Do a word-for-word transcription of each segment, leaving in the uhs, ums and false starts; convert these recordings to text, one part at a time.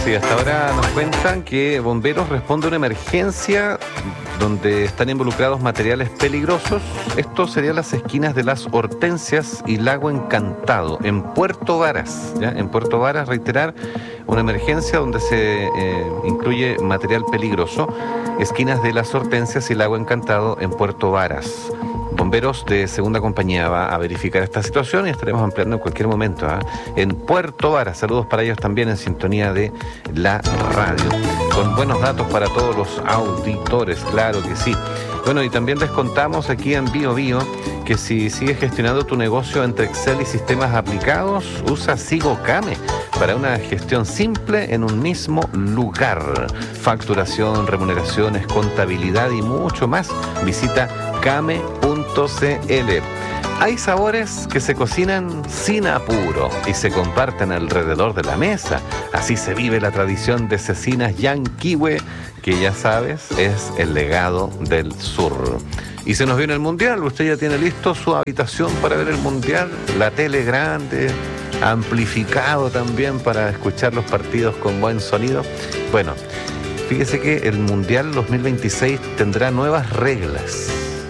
Sí, hasta ahora nos cuentan que bomberos responden a una emergencia donde están involucrados materiales peligrosos. Esto serían las esquinas de Las Hortensias y Lago Encantado, en Puerto Varas. ¿Ya? En Puerto Varas, reiterar, una emergencia donde se eh, incluye material peligroso. Esquinas de Las Hortensias y Lago Encantado en Puerto Varas. Bomberos de segunda compañía va a verificar esta situación y estaremos ampliando en cualquier momento, ¿eh? En Puerto Varas. Saludos para ellos también en sintonía de la radio. Con buenos datos para todos los auditores, claro que sí. Bueno, y también les contamos aquí en Bio Bio que si sigues gestionando tu negocio entre Excel y sistemas aplicados, usa SigoCame para una gestión simple en un mismo lugar. Facturación, remuneraciones, contabilidad y mucho más. Visita came punto cl. Hay sabores que se cocinan sin apuro y se comparten alrededor de la mesa. Así se vive la tradición de Cecinas Yanquihue, que ya sabes, es el legado del sur. Y se nos viene el Mundial. Usted ya tiene listo su habitación para ver el Mundial, la tele grande, amplificado también para escuchar los partidos con buen sonido. Bueno, fíjese que el Mundial dos mil veintiséis tendrá nuevas reglas.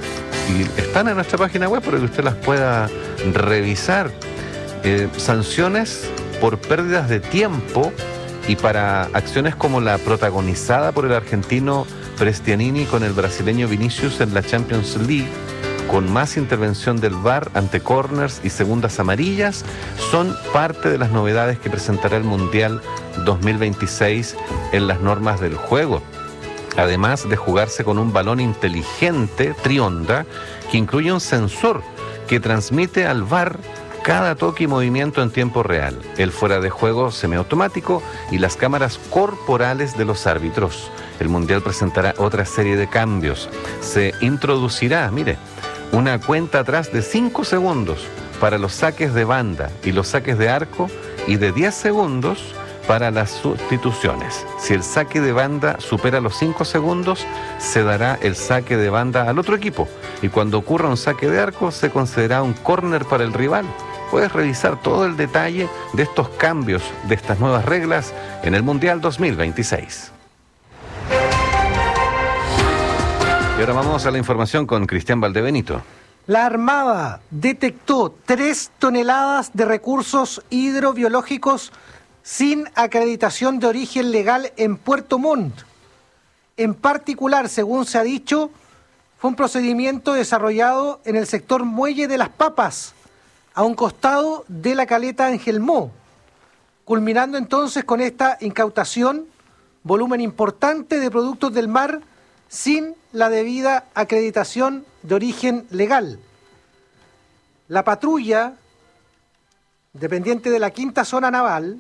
Y están en nuestra página web para que usted las pueda revisar. Eh, sanciones por pérdidas de tiempo y para acciones como la protagonizada por el argentino Prestianini con el brasileño Vinicius en la Champions League, con más intervención del V A R ante corners y segundas amarillas, son parte de las novedades que presentará el Mundial dos mil veintiséis en las normas del juego. Además de jugarse con un balón inteligente, Trionda, que incluye un sensor que transmite al V A R cada toque y movimiento en tiempo real, el fuera de juego semiautomático y las cámaras corporales de los árbitros. El Mundial presentará otra serie de cambios. Se introducirá, mire, una cuenta atrás de cinco segundos para los saques de banda y los saques de arco y de diez segundos para las sustituciones. Si el saque de banda supera los cinco segundos, se dará el saque de banda al otro equipo. Y cuando ocurra un saque de arco, se concederá un córner para el rival. Puedes revisar todo el detalle de estos cambios, de estas nuevas reglas, en el Mundial dos mil veintiséis. Y ahora vamos a la información con Cristian Valdebenito. La Armada detectó tres toneladas de recursos hidrobiológicos sin acreditación de origen legal en Puerto Montt. En particular, según se ha dicho, fue un procedimiento desarrollado en el sector Muelle de las Papas, a un costado de la caleta Angelmó, culminando entonces con esta incautación, volumen importante de productos del mar sin la debida acreditación de origen legal. La patrulla, dependiente de la Quinta Zona Naval,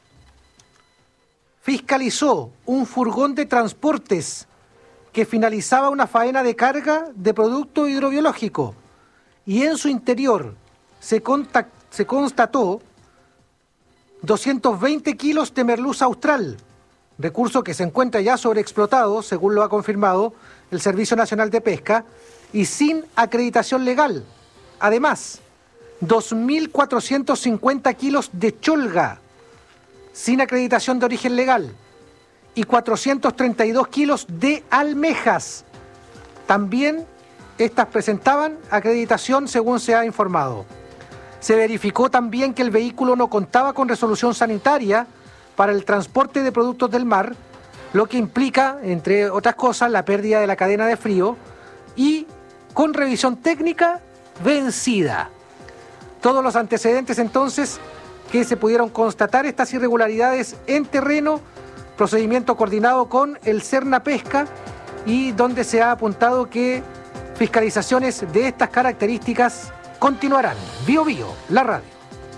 fiscalizó un furgón de transportes que finalizaba una faena de carga de producto hidrobiológico y en su interior se, contact, se constató doscientos veinte kilos de merluza austral, recurso que se encuentra ya sobreexplotado, según lo ha confirmado el Servicio Nacional de Pesca, y sin acreditación legal. Además, dos mil cuatrocientos cincuenta kilos de cholga, sin acreditación de origen legal, y cuatrocientos treinta y dos kilos de almejas. También estas presentaban acreditación, según se ha informado. Se verificó también que el vehículo no contaba con resolución sanitaria para el transporte de productos del mar, lo que implica, entre otras cosas, la pérdida de la cadena de frío y con revisión técnica vencida. Todos los antecedentes entonces que se pudieron constatar estas irregularidades en terreno, procedimiento coordinado con el Serna Pesca y donde se ha apuntado que fiscalizaciones de estas características continuarán. Bio Bio, la radio.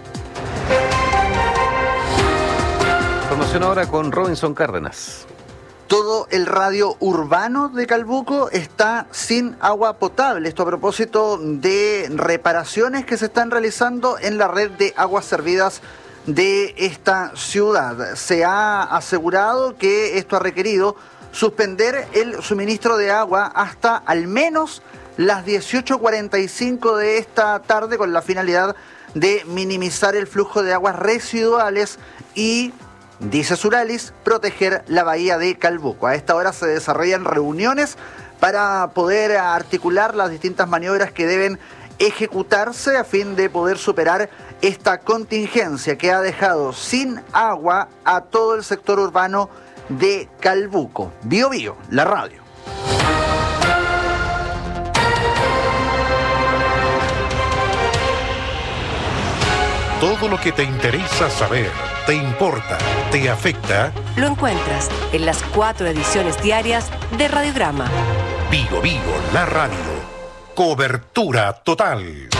Información ahora con Robinson Cárdenas. Todo el radio urbano de Calbuco está sin agua potable. Esto a propósito de reparaciones que se están realizando en la red de aguas servidas de esta ciudad. Se ha asegurado que esto ha requerido suspender el suministro de agua hasta al menos las dieciocho cuarenta y cinco de esta tarde, con la finalidad de minimizar el flujo de aguas residuales y dice Suralis, proteger la bahía de Calbuco. A esta hora se desarrollan reuniones para poder articular las distintas maniobras que deben ejecutarse a fin de poder superar esta contingencia que ha dejado sin agua a todo el sector urbano de Calbuco. Bio Bio, la radio. Todo lo que te interesa saber, te importa, te afecta, lo encuentras en las cuatro ediciones diarias de Radiograma. Bio Bio, la radio. Cobertura total.